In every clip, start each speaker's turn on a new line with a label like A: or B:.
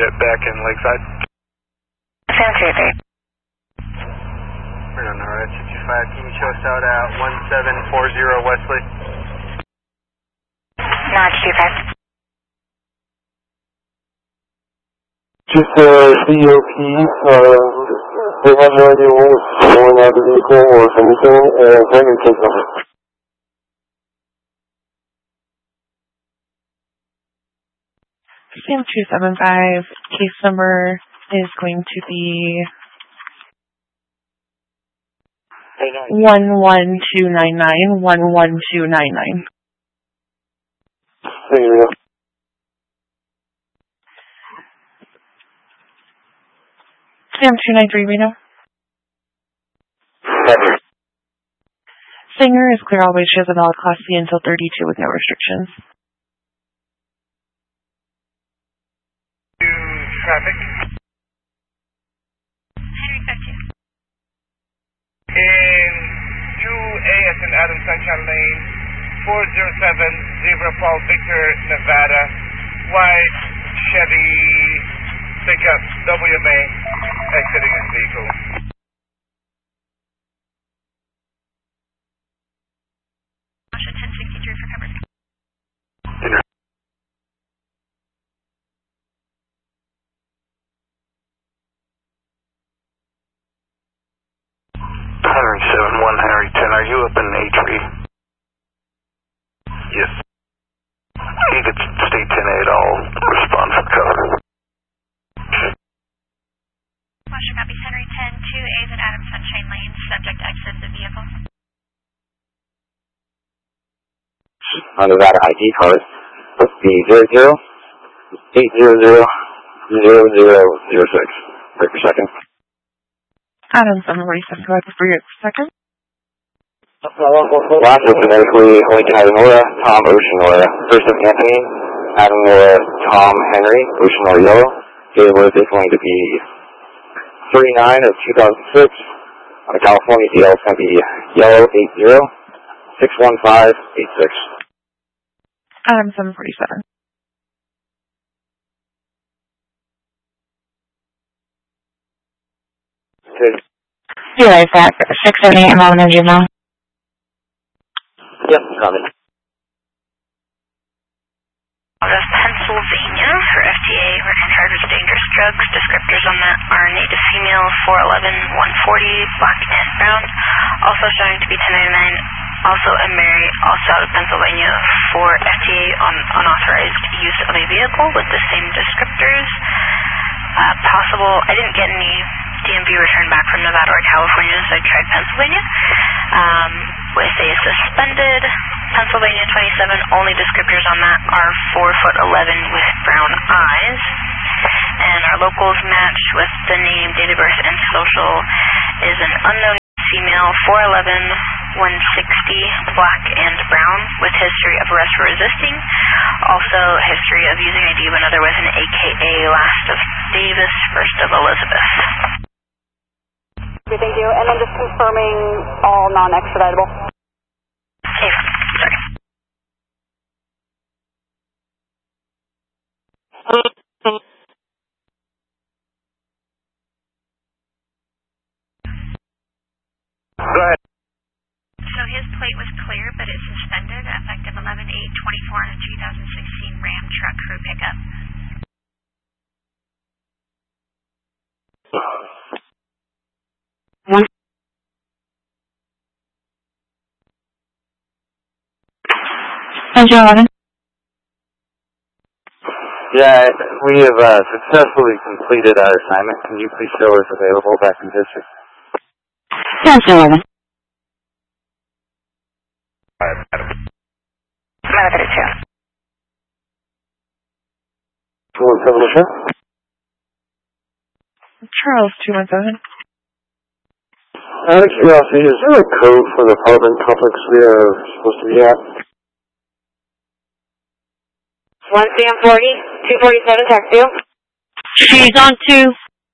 A: jet back in Lakeside.
B: Sam 33.
C: We're on RS 65. Can you show us out at 1740 Wesley?
B: Notch 25.
D: Just COP, they have no idea what was going out of the vehicle or if anything, and bring your case number.
E: Sam 275, case number is going to be 11299, 11299.
D: There you go.
E: Sam 293, Reno.
D: Heavy.
E: Singer is clear always. She has a valid Class C until 32 with no restrictions.
A: Traffic.
B: Henry 52.
A: In 2A as in Adam Sunshine Lane, 407 Zebra Falls, Victor, Nevada, white Chevy pickup WMA exiting his vehicle.
B: Russia 1063 for cover.
D: Dinner.
A: 171 Henry 10, are you up in A3? Yes. You could stay 10-8, I'll respond for cover.
B: Russia copies Henry 10, 2A's at Adam Sunshine Lane, subject exit the vehicle.
D: On the Nevada ID card, the 00-800-0006. Break per second.
E: Adam 747, go ahead for your second.
D: Last is phonetically Lincoln Adenora, Tom Ocean Nora. First of Anthony, Adenora, Tom Henry, Ocean Nora Yellow. Date of birth is going to be 3/9 of 2006. On the California DL is going to be Yellow 80-61586.
E: Adam 747.
D: Good.
B: Yeah, is that 678 and 11 Juvenile?
D: Yep, coming.
B: Out of Pennsylvania for FDA, written charges dangerous drugs. Descriptors on that are native female, 4'11", 140, black and brown. Also showing to be 1099. Also a Mary, also out of Pennsylvania for FDA on unauthorized use of a vehicle with the same descriptors. Possible, I didn't get any DMV return back from Nevada or California, so I tried Pennsylvania. With a suspended Pennsylvania 27, only descriptors on that are 4'11" with brown eyes. And our locals match with the name, date of birth, and social is an unknown female, 4'11", 160, black and brown, with history of arrest for resisting. Also history of using ID of another with an AKA, last of Davis, first of Elizabeth.
F: Okay, thank you. And then just confirming all non-extraditable.
B: Okay, sorry.
A: Go ahead.
B: So his plate was clear, but it's suspended, effective 11/8/24 on a 2016 Ram truck crew pickup.
E: Angel 11.
D: Yeah, we have successfully completed our assignment. Can you please show us available back in district?
E: Angel 11.
B: Mother 32.
D: 217, sure.
E: Charles 217.
D: Out of curiosity, is there a code for the apartment complex we are supposed to be at?
F: 1 Sam 40, 247, tax 2.
E: She's on 2.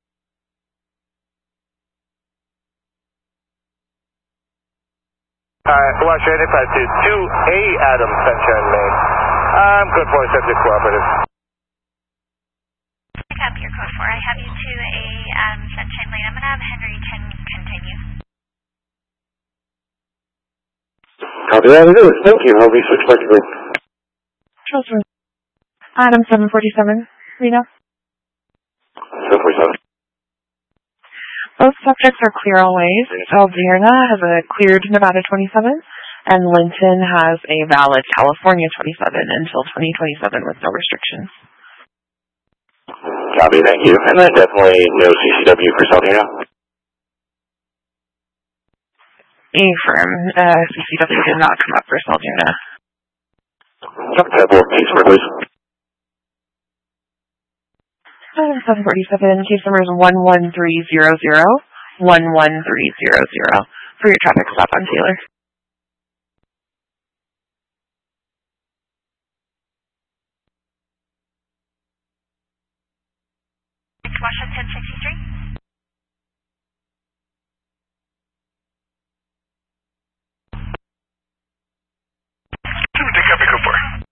A: Watch 85 to 2A Adam Sunshine Lane. I'm good for subject cooperative.
B: Pick up your have you to a Sunshine Lane. I'm going to have Henry 10 continue.
D: Copy that, it is. Thank you. I'll be switched back to group.
E: Transfer. Adam 747, Reno.
D: 747.
E: Both subjects are clear all ways. Alverna has a cleared Nevada 27, and Linton has a valid California 27 until 2027 with no restrictions.
D: Copy, thank you. And then definitely no CCW for Salvina.
E: Affirm. CCW did not come up for Salvina.
D: Copy that, board. Case number, please.
E: 747, case number is 11300, 11300, for your traffic stop on Taylor.
B: Washington 63.
A: Copy, go for it.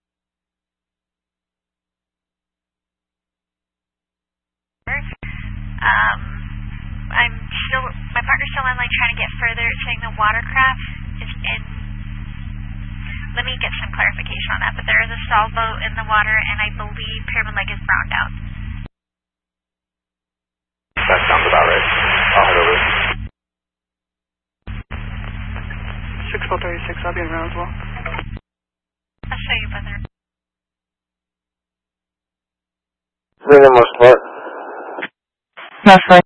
B: My partner's still on line trying to get further, saying the watercraft is in. Let me get some clarification on that, but there is a stall boat in the water, and I believe Pyramid Lake is browned out.
D: That sounds about right. I'll head over.
C: 6436, I'll be around as well.
B: I'll show you whether.
D: For the most part.
E: Mostly.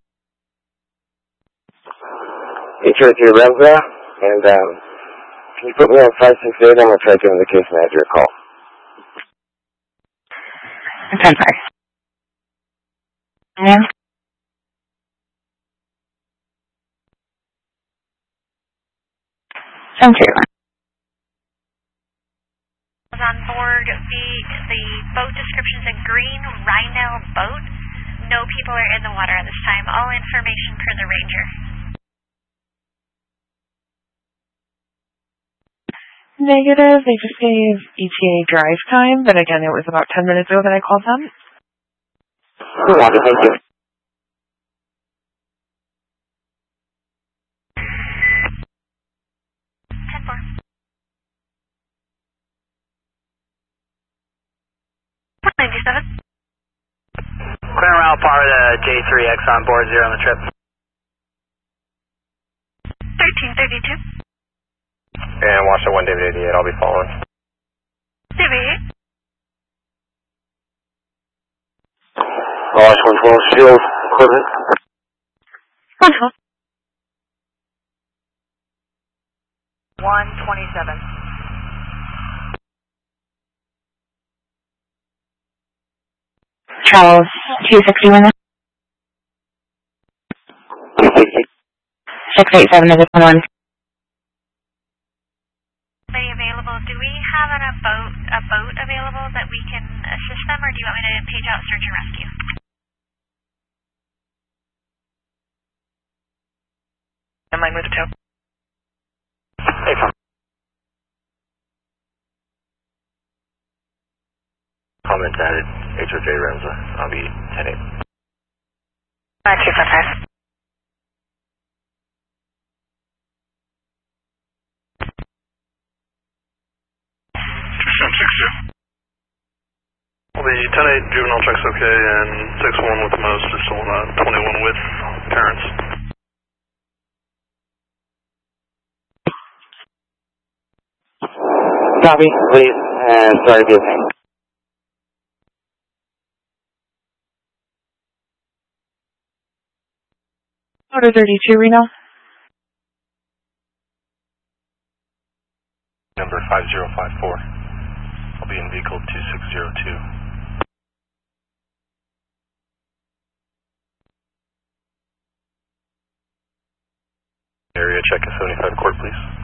D: H.R. to Remza, and can you put me on 568? I'm going to try giving the case manager a call.
E: 10-5. Yeah. 10-2.
B: On board, the boat description is a green Rhino boat. No people are in the water at this time. All information per the Ranger.
E: Negative, they just gave ETA drive time, but again, it was about 10 minutes ago that I called them.
D: Roger, thank you.
C: Clear route power to J3X on board 0 on the trip.
B: 1332.
D: And watch the 1 David 88, I'll be following.
B: David.
D: Watch 112, shield, equipment.
E: 112.
F: 127.
E: Charles, 261. 687 is a 1.
B: Available. Do we have a boat available that we can assist them, or do you want me to page out search and rescue?
F: Am I with the tow?
D: Hey, Tom. Comments added, HOJ Remza, I'll be 10-8.
F: 255.
G: Well, the 10-8 juvenile check's okay, and 6-1 with the most is still 21 with parents.
D: Copy, please, and sorry to be a pain.
E: Order 32, Reno.
G: Number 5054. I'll be in vehicle 2602. Area check at 75 Court, please.